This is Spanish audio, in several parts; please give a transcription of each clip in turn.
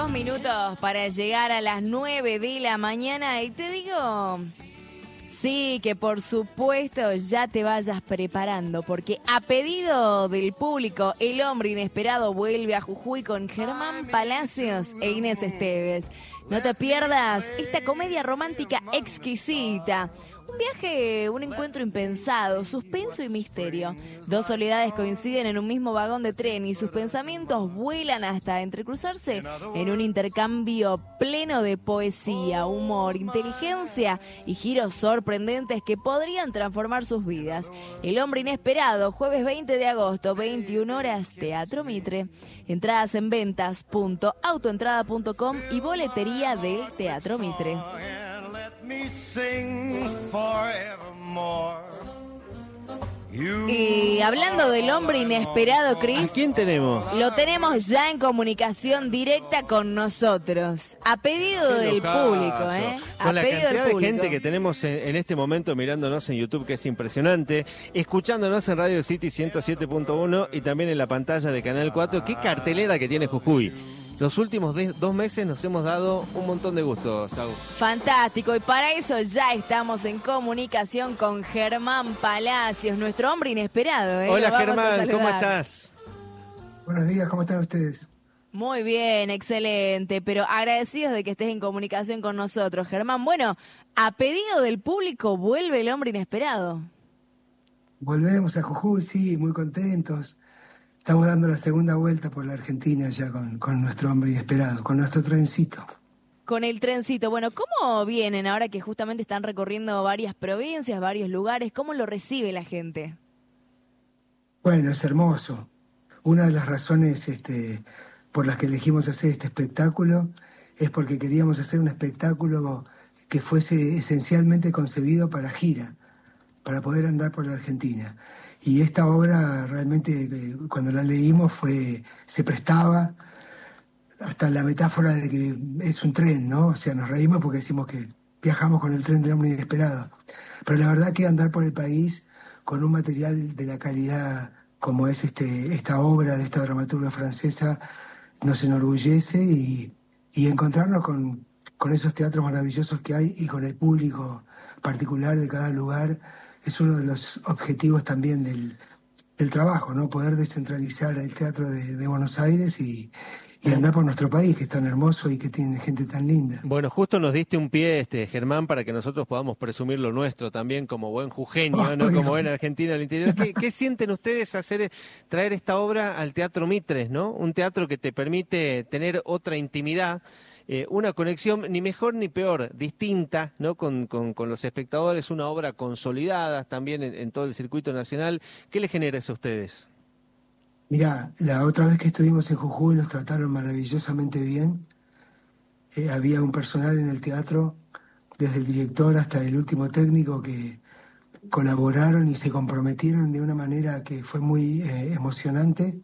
2 minutos para llegar a las 9 de la mañana y te digo, sí, que por supuesto ya te vayas preparando porque a pedido del público, el hombre inesperado vuelve a Jujuy con Germán Palacios e Inés Esteves. No te pierdas esta comedia romántica exquisita. Un viaje, un encuentro impensado, suspenso y misterio. Dos soledades coinciden en un mismo vagón de tren y sus pensamientos vuelan hasta entrecruzarse en un intercambio pleno de poesía, humor, inteligencia y giros sorprendentes que podrían transformar sus vidas. El hombre inesperado, jueves 20 de agosto, 21 horas, Teatro Mitre. Entradas en ventas.autoentrada.com y boletería del Teatro Mitre. Y hablando del hombre inesperado, Cris, ¿a quién tenemos? Lo tenemos ya en comunicación directa con nosotros, a pedido del público, ¿eh? Con la cantidad de gente que tenemos en este momento mirándonos en YouTube, que es impresionante, escuchándonos en Radio City 107.1 y también en la pantalla de Canal 4. ¿Qué cartelera que tiene Jujuy? Los últimos 2 meses nos hemos dado un montón de gusto, Sau. Fantástico, y para eso ya estamos en comunicación con Germán Palacios, nuestro hombre inesperado. Hola Germán, ¿cómo estás? Buenos días, ¿cómo están ustedes? Muy bien, excelente, pero agradecidos de que estés en comunicación con nosotros, Germán. Bueno, a pedido del público vuelve el hombre inesperado. Volvemos a Jujuy, sí, muy contentos. Estamos dando la segunda vuelta por la Argentina ya con nuestro hombre inesperado, con nuestro trencito. Con el trencito. Bueno, ¿cómo vienen ahora que justamente están recorriendo varias provincias, varios lugares? ¿Cómo lo recibe la gente? Bueno, es hermoso. Una de las razones por las que elegimos hacer este espectáculo es porque queríamos hacer un espectáculo que fuese esencialmente concebido para gira, para poder andar por la Argentina. Y esta obra realmente, cuando la leímos, se prestaba hasta la metáfora de que es un tren, ¿no? O sea, nos reímos porque decimos que viajamos con el tren del hombre inesperado. Pero la verdad que andar por el país con un material de la calidad como es esta obra de esta dramaturga francesa nos enorgullece y encontrarnos con esos teatros maravillosos que hay y con el público particular de cada lugar es uno de los objetivos también del trabajo, ¿no? Poder descentralizar el teatro de Buenos Aires y andar por nuestro país, que es tan hermoso y que tiene gente tan linda. Bueno, justo nos diste un pie, Germán, para que nosotros podamos presumir lo nuestro también como buen jujeño, ¿no? Como buen argentino al interior. ¿Qué sienten ustedes traer esta obra al Teatro Mitre, ¿no? Un teatro que te permite tener otra intimidad, una conexión ni mejor ni peor, distinta, ¿no? Con los espectadores, una obra consolidada también en todo el circuito nacional. ¿Qué les genera eso a ustedes? Mirá, la otra vez que estuvimos en Jujuy nos trataron maravillosamente bien. Había un personal en el teatro, desde el director hasta el último técnico, que colaboraron y se comprometieron de una manera que fue muy emocionante.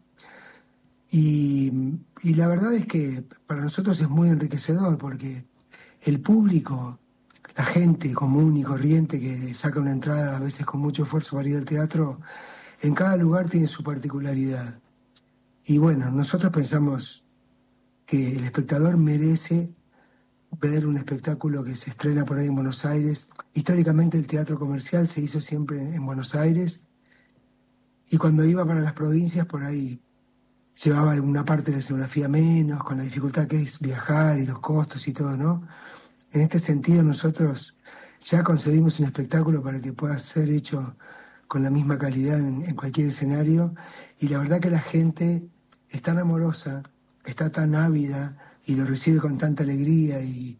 Y la verdad es que para nosotros es muy enriquecedor porque el público, la gente común y corriente que saca una entrada a veces con mucho esfuerzo para ir al teatro, en cada lugar tiene su particularidad. Y bueno, nosotros pensamos que el espectador merece ver un espectáculo que se estrena por ahí en Buenos Aires. Históricamente el teatro comercial se hizo siempre en Buenos Aires y cuando iba para las provincias por ahí llevaba una parte de la escenografía menos, con la dificultad que es viajar y los costos y todo, ¿no? En este sentido nosotros ya concebimos un espectáculo para que pueda ser hecho con la misma calidad en cualquier escenario y la verdad que la gente es tan amorosa, está tan ávida y lo recibe con tanta alegría y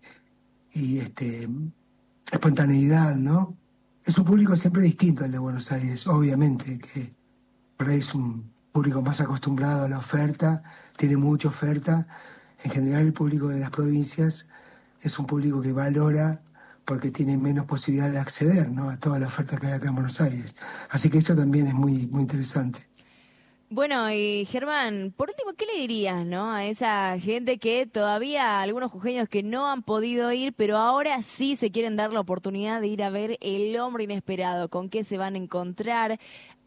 espontaneidad, ¿no? Es un público siempre distinto al de Buenos Aires, obviamente, que por ahí es un público más acostumbrado a la oferta, tiene mucha oferta. En general el público de las provincias es un público que valora porque tiene menos posibilidad de acceder, ¿no? A toda la oferta que hay acá en Buenos Aires. Así que eso también es muy, muy interesante. Bueno, y Germán, por último, ¿qué le dirías, no, a esa gente que todavía, algunos jujeños que no han podido ir, pero ahora sí se quieren dar la oportunidad de ir a ver El Hombre Inesperado? ¿Con qué se van a encontrar?